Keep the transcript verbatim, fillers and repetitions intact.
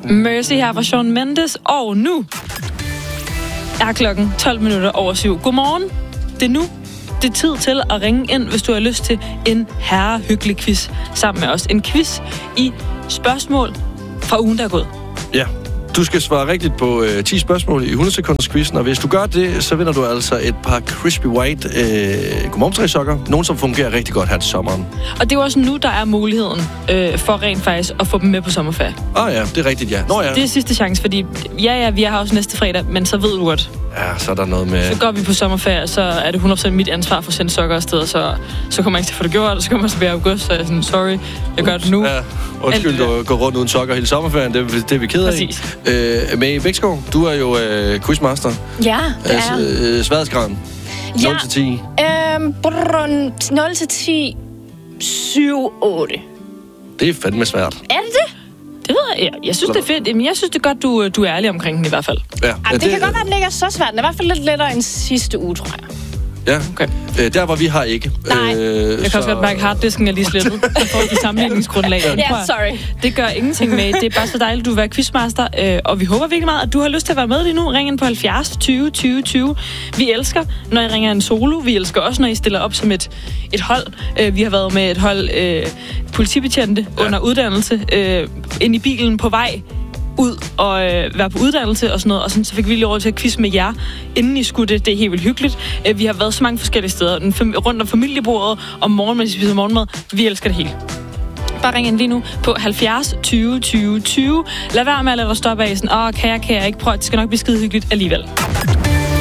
Mercy her fra Shawn Mendes, og nu er klokken tolv minutter over syv. Godmorgen. Det er nu. Det er tid til at ringe ind, hvis du har lyst til en herrehyggelig quiz sammen med os. En quiz i spørgsmål fra ugen, der er gået. Ja, du skal svare rigtigt på øh, ti spørgsmål i hundrede sekunders quizzen, og hvis du gør det, så vinder du altså et par Crispy White øh, godmorgentræsokker. Nogle, som fungerer rigtig godt her til sommeren. Og det er jo også nu, der er muligheden øh, for rent faktisk at få dem med på sommerferie. Ah ja, det er rigtigt, ja. Nå ja. Det er sidste chance, fordi ja, ja, vi er her også næste fredag, men så ved du godt. Ja, så er der noget med... Så går vi på sommerferie, så er det hundrede procent mit ansvar for at sende sokker afsted, så, så kommer jeg ikke til at få det gjort, og så kommer jeg tilbage i august, så jeg er sådan, sorry, jeg gør det nu. Ja, undskyld, du går rundt uden sokker hele sommerferien, det, det er vi ked af. Præcis. Øh, May Bækskov, du er jo øh, quizmaster. Ja, det er altså, øh, Sværdesgraden. Ja. nul til ti. Øhm, brrr, nul til ti. syv otte. Det er fandme svært. Er det det? Det ved jeg. Jeg synes, det er fedt. Jamen, jeg synes, det er godt, du, du er ærlig omkring den i hvert fald. Ja, Ej, ja, det, det kan godt være, at den ikke er så svært. Den er i hvert fald lidt lettere end sidste uge, tror jeg. Ja, Okay. øh, der hvor vi har ikke. Nej. Øh, Jeg kan så... også godt mærke, harddisken er lige slettet. Jeg får et sammenligningsgrundlag. Ja, yeah, sorry. Det gør ingenting med. Det er bare så dejligt, at du vil være quizmaster. Øh, og vi håber virkelig meget, at du har lyst til at være med lige nu. Ring ind på halvfjerds tyve tyve tyve. Vi elsker, når I ringer en solo. Vi elsker også, når I stiller op som et, et hold. Øh, vi har været med et hold øh, politibetjente ja. under uddannelse. Øh, ind i bilen på vej ud og øh, være på uddannelse og sådan noget, og sådan, så fik vi lige over til at quizze med jer, inden I skulle det. Det er helt vildt hyggeligt. Øh, vi har været så mange forskellige steder, den fam- rundt om familiebordet, om morgen, mens vi spiser morgenmad. Vi elsker det hele. Bare ring ind lige nu på halvfjerds tyve tyve tyve. Lad være med at lade dig stoppe af sådan, åh, kan jeg, kan jeg ikke prøve, det skal nok blive skide hyggeligt alligevel.